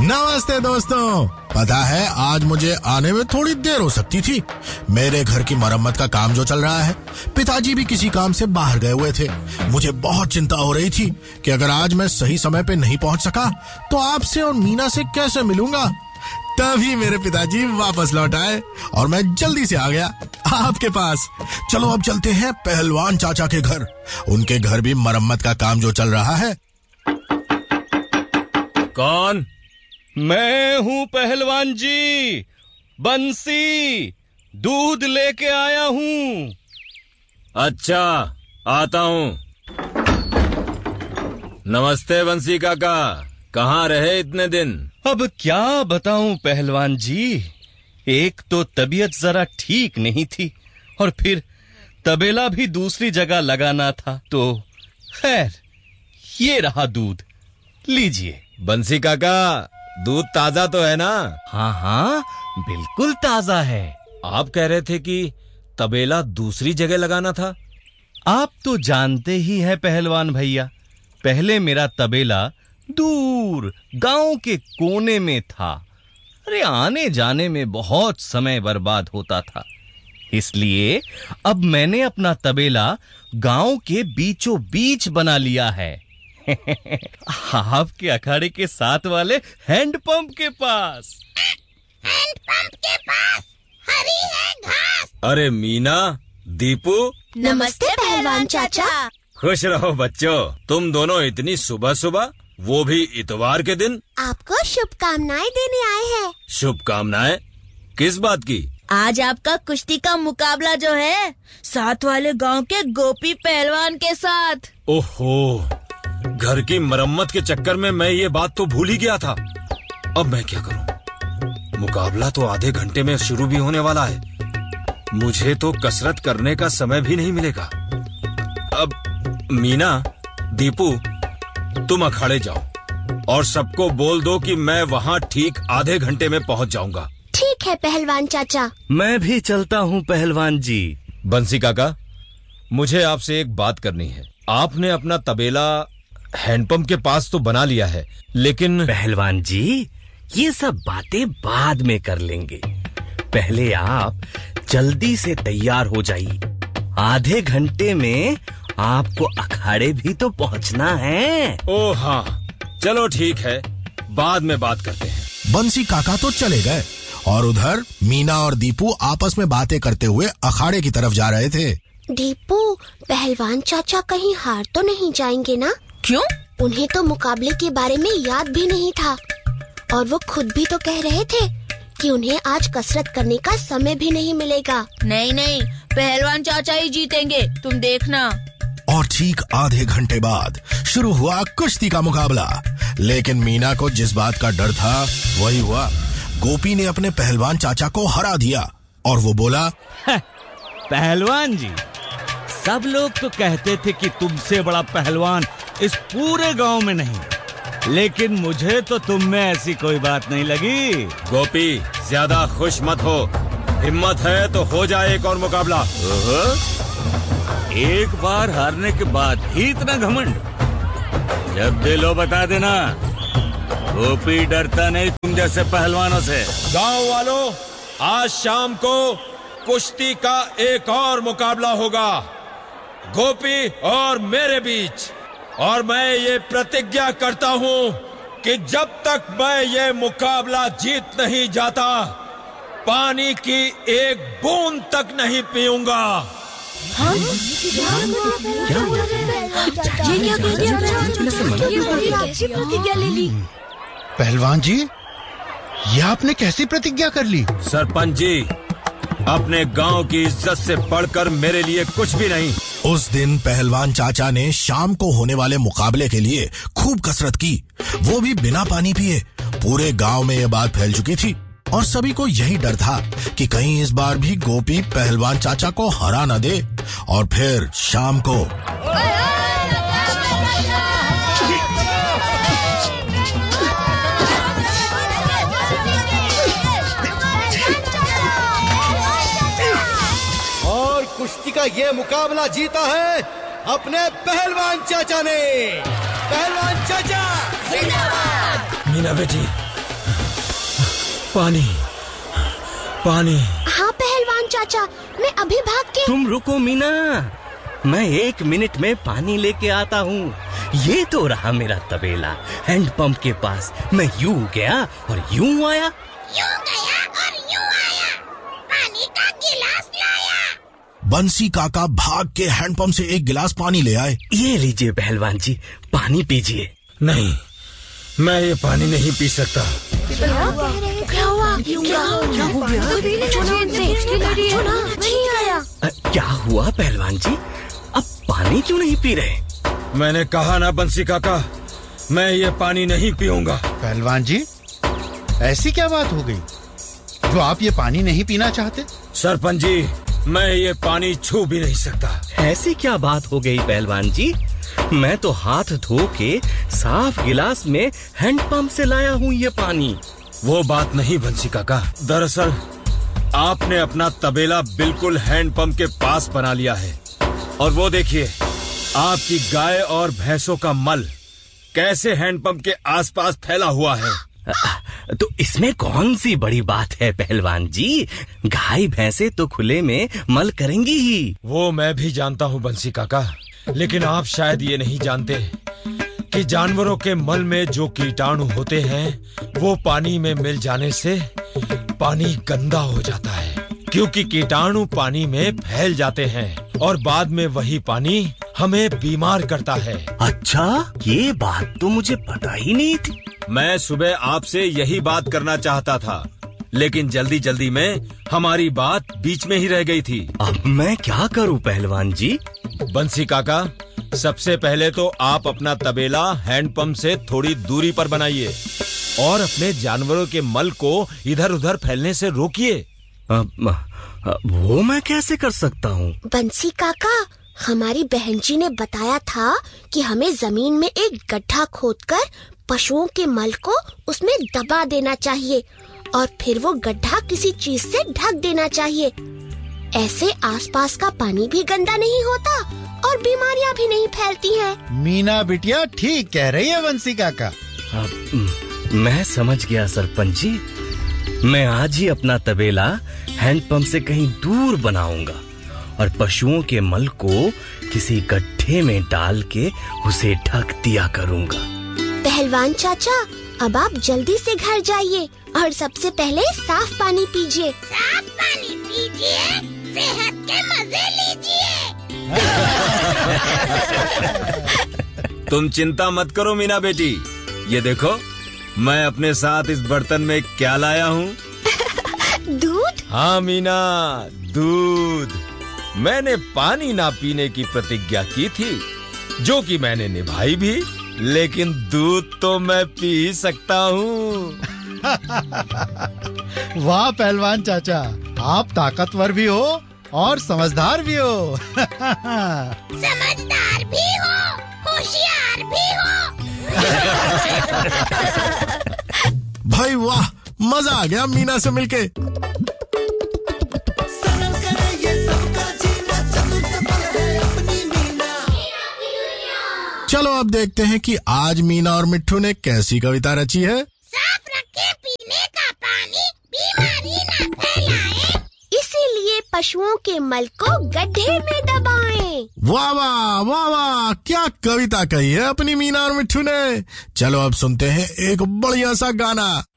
नमस्ते दोस्तों। पता है आज मुझे आने में थोड़ी देर हो सकती थी। मेरे घर की मरम्मत का काम जो चल रहा है, पिताजी भी किसी काम से बाहर गए हुए थे। मुझे बहुत चिंता हो रही थी कि अगर आज मैं सही समय पे नहीं पहुंच सका तो आपसे और मीना से कैसे मिलूंगा। तभी मेरे पिताजी वापस लौट आए और मैं जल्दी से आ गया आपके पास। चलो अब चलते हैं पहलवान चाचा के घर। उनके घर भी मरम्मत का काम जो चल रहा है। कौन? मैं हूँ पहलवान जी, बंसी। दूध लेके आया हूँ। अच्छा, आता हूँ। नमस्ते बंसी काका, कहाँ रहे इतने दिन? अब क्या बताऊं पहलवान जी, एक तो तबीयत जरा ठीक नहीं थी और फिर तबेला भी दूसरी जगह लगाना था, तो खैर ये रहा दूध, लीजिए। बंसी काका, दूध ताजा तो है ना? हाँ हाँ, बिल्कुल ताजा है। आप कह रहे थे कि तबेला दूसरी जगह लगाना था। आप तो जानते ही हैं पहलवान भैया, पहले मेरा तबेला दूर गांव के कोने में था। अरे आने जाने में बहुत समय बर्बाद होता था, इसलिए अब मैंने अपना तबेला गांव के बीचों बीच बना लिया है। आपके अखाड़े के साथ वाले हैंडपंप के पास। हैंडपंप के पास हरी है घास। अरे मीना, दीपू, नमस्ते पहलवान चाचा। खुश रहो बच्चों। तुम दोनों इतनी सुबह सुबह, वो भी इतवार के दिन। आपको शुभकामनाएं देने आए हैं। शुभकामनाएं? किस बात की? आज आपका कुश्ती का मुकाबला जो है, साथ वाले गांव के गोपी पहलवान के साथ। ओहो, घर की मरम्मत के चक्कर में मैं ये बात तो भूल ही गया था। अब मैं क्या करूं? मुकाबला तो आधे घंटे में शुरू भी होने वाला है। मुझे तो कसरत करने का समय भी नहीं मिलेगा। अब मीना, दीपू, तुम अखाड़े जाओ और सबको बोल दो कि मैं वहां ठीक आधे घंटे में पहुंच जाऊंगा। ठीक है पहलवान चाचा। मैं भी चलता हूँ पहलवान जी। बंसी काका, मुझे आपसे एक बात करनी है। आपने अपना तबेला हैंडपंप के पास तो बना लिया है, लेकिन पहलवान जी, ये सब बातें बाद में कर लेंगे। पहले आप जल्दी से तैयार हो जाइए। आधे घंटे में आपको अखाड़े भी तो पहुंचना है। ओ हाँ, चलो ठीक है, बाद में बात करते हैं। बंसी काका तो चले गए और उधर मीना और दीपू आपस में बातें करते हुए अखाड़े की तरफ जा रहे थे। दीपू, पहलवान चाचा कहीं हार तो नहीं जाएंगे ना? क्यों? उन्हें तो मुकाबले के बारे में याद भी नहीं था और वो खुद भी तो कह रहे थे कि उन्हें आज कसरत करने का समय भी नहीं मिलेगा। नहीं नहीं, पहलवान चाचा ही जीतेंगे, तुम देखना। और ठीक आधे घंटे बाद शुरू हुआ कुश्ती का मुकाबला। लेकिन मीना को जिस बात का डर था वही हुआ। गोपी ने अपने पहलवान चाचा को हरा दिया और वो बोला, पहलवान जी, सब लोग तो कहते थे कि तुमसे बड़ा पहलवान इस पूरे गांव में नहीं, लेकिन मुझे तो तुम में ऐसी कोई बात नहीं लगी। गोपी, ज्यादा खुश मत हो। हिम्मत है तो हो जाए एक और मुकाबला। एक बार हारने के बाद ही इतना घमंड? जब दिलो बता देना। गोपी डरता नहीं तुम जैसे पहलवानों से। गांव वालों, आज शाम को कुश्ती का एक और मुकाबला होगा, गोपी और मेरे बीच। और मैं ये प्रतिज्ञा करता हूँ कि जब तक मैं ये मुकाबला जीत नहीं जाता, पानी की एक बूंद तक नहीं पीऊंगा। प्रतिज्ञा ले ली। पहलवान जी, ये आपने कैसी प्रतिज्ञा कर ली? सरपंच जी, अपने गांव की इज्जत से बढ़कर मेरे लिए कुछ भी नहीं। उस दिन पहलवान चाचा ने शाम को होने वाले मुकाबले के लिए खूब कसरत की, वो भी बिना पानी पिए। पूरे गांव में ये बात फैल चुकी थी और सभी को यही डर था कि कहीं इस बार भी गोपी पहलवान चाचा को हरा न दे और फिर शाम को कुश्ती का ये मुकाबला जीता है अपने पहलवान चाचा ने। पहलवान चाचा मीना बेटी, पानी पानी। हाँ पहलवान चाचा, मैं अभी भाग के। तुम रुको मीना, मैं 1 मिनट में पानी लेके आता हूँ। ये तो रहा मेरा तबेला हैंडपंप के पास। मैं यूं गया और यूं आया, यूं गया और यूं आया, पानी का गिलास लाया। बंसी काका भाग के हैंडपंप से 1 गिलास पानी ले आए। ये लीजिए पहलवान जी, पानी पीजिए। नहीं, मैं ये पानी नहीं पी सकता। क्या हुआ? नहीं आया। क्या हुआ पहलवान जी, अब पानी क्यों नहीं पी रहे? मैंने कहा ना बंसी काका, मैं ये पानी नहीं पीऊंगा। पहलवान जी, ऐसी क्या बात हो गई जो आप ये पानी नहीं पीना चाहते? सरपंच जी, मैं ये पानी छू भी नहीं सकता। ऐसी क्या बात हो गई पहलवान जी? मैं तो हाथ धो के साफ गिलास में हैंडपंप से लाया हूँ ये पानी। वो बात नहीं बंसी काका, दरअसल आपने अपना तबेला बिल्कुल हैंडपंप के पास बना लिया है। और वो देखिए, आपकी गाय और भैंसों का मल कैसे हैंडपंप के आसपास फैला हुआ है। तो इसमें कौन सी बड़ी बात है पहलवान जी? गाय भैंसे तो खुले में मल करेंगी ही। वो मैं भी जानता हूँ बंसी काका, लेकिन आप शायद ये नहीं जानते कि जानवरों के मल में जो कीटाणु होते हैं वो पानी में मिल जाने से पानी गंदा हो जाता है, क्योंकि कीटाणु पानी में फैल जाते हैं और बाद में वही पानी हमें बीमार करता है। अच्छा, ये बात तो मुझे पता ही नहीं थी। मैं सुबह आपसे यही बात करना चाहता था, लेकिन जल्दी जल्दी में हमारी बात बीच में ही रह गई थी। अब मैं क्या करूं पहलवान जी? बंसी काका, सबसे पहले तो आप अपना तबेला हैंडपंप से थोड़ी दूरी पर बनाइए और अपने जानवरों के मल को इधर उधर फैलने से रोकिए। वो मैं कैसे कर सकता हूँ? बंसी काका, हमारी बहन जी ने बताया था कि हमें जमीन में एक गड्ढा खोदकर पशुओं के मल को उसमें दबा देना चाहिए और फिर वो गड्ढा किसी चीज से ढक देना चाहिए। ऐसे आसपास का पानी भी गंदा नहीं होता और बीमारियां भी नहीं फैलती हैं। मीना बिटिया ठीक कह रही है बंसी काका। मैं समझ गया सरपंच जी। मैं आज ही अपना तबेला हैंडपंप से कहीं दूर बनाऊंगा और पशुओं के मल को किसी गड्ढे में डाल के उसे ढक दिया करूंगा। पहलवान चाचा, अब आप जल्दी से घर जाइए और सबसे पहले साफ पानी पीजिए। साफ पानी पीजिए, सेहत के मजे लीजिए। तुम चिंता मत करो मीना बेटी, ये देखो मैं अपने साथ इस बर्तन में क्या लाया हूँ। दूध? हाँ मीना, दूध। मैंने पानी ना पीने की प्रतिज्ञा की थी, जो कि मैंने निभाई भी, लेकिन दूध तो मैं पी ही सकता हूँ। वाह पहलवान चाचा, आप ताकतवर भी हो और समझदार भी हो। समझदार भी हो, होशियार भी हो। भाई वाह, मजा आ गया मीना से मिलके। चलो अब देखते हैं कि आज मीना और मिट्ठू ने कैसी कविता रची है। साफ रखे पीने का पानी, बीमारी न फैलाए, इसीलिए पशुओं के मल को गड्ढे में दबाएं। वाह वाह वाह वाह, क्या कविता कही है अपनी मीना और मिट्ठू ने। चलो अब सुनते हैं एक बढ़िया सा गाना।